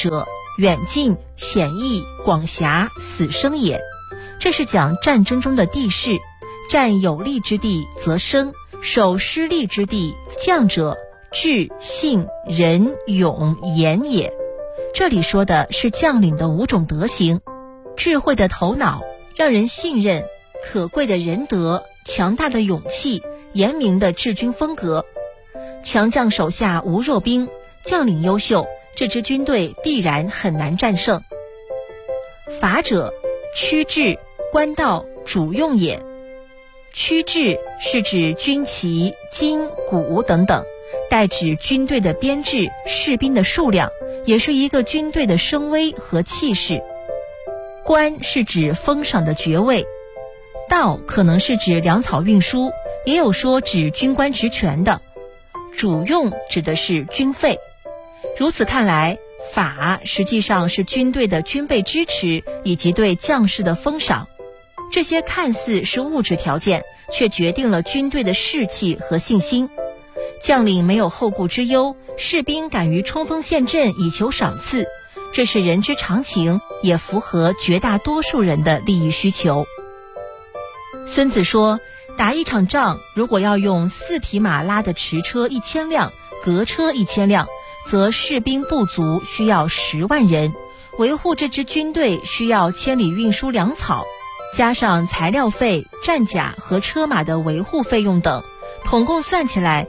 者，远近、险易、广狭、死生也。这是讲战争中的地势，占有利之地则生，守失利之地降者，智、信、仁、勇、严也。这里说的是将领的5种德行：智慧的头脑，让人信任，可贵的仁德，强大的勇气，严明的治军风格。强将手下无弱兵，将领优秀，这支军队必然很难战胜。法者，驱制、官道、主用也。驱制是指军旗、金、鼓等等，代指军队的编制、士兵的数量，也是一个军队的声威和气势。官是指封赏的爵位，道可能是指粮草运输，也有说指军官职权的。主用指的是军费。如此看来，法实际上是军队的军备支持以及对将士的封赏。这些看似是物质条件，却决定了军队的士气和信心。将领没有后顾之忧，士兵敢于冲锋陷阵以求赏赐，这是人之常情，也符合绝大多数人的利益需求。孙子说，打一场仗，如果要用4匹马拉的驰车1000辆，革车1000辆，则士兵不足，需要10万人，维护这支军队需要千里运输粮草，加上材料费、战甲和车马的维护费用等，统共算起来